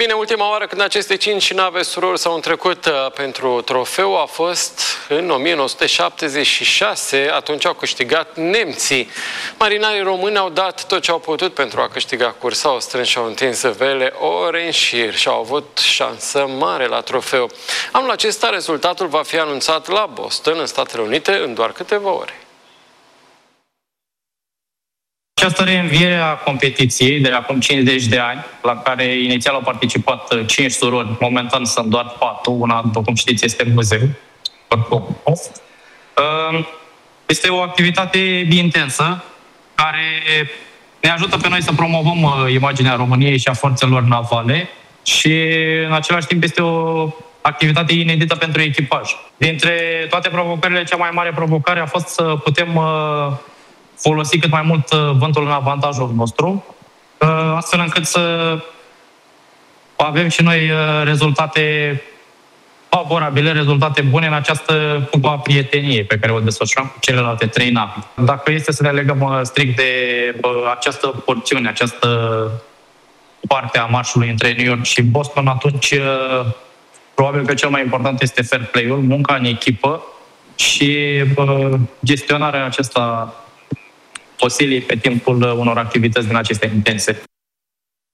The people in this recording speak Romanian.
bine, ultima oară când aceste 5 nave surori s-au întrecut pentru trofeu a fost în 1976, atunci au câștigat nemții. Marinarii români au dat tot ce au putut pentru a câștiga cursa, au strâns și au întins vele ore în șir și au avut șansă mare la trofeu. Anul acesta rezultatul va fi anunțat la Boston, în Statele Unite, în doar câteva ore. Această reînviere a competiției de acum 50 de ani, la care inițial au participat 5 surori, momentan sunt doar 4, una, după cum știți, este în muzeu. Este o activitate intensă care ne ajută pe noi să promovăm imaginea României și a forțelor navale și în același timp este o activitate inedită pentru echipaj. Dintre toate provocările, cea mai mare provocare a fost să putem folosi cât mai mult vântul în avantajul nostru, astfel încât să avem și noi rezultate favorabile, rezultate bune în această cupă a prieteniei pe care o desfășurăm cu celelalte 3 nave. Dacă este să ne legăm strict de această porțiune, această parte a marșului între New York și Boston, atunci probabil că cel mai important este fair play-ul, munca în echipă și gestionarea acesta posiliei pe timpul unor activități din acestea intense.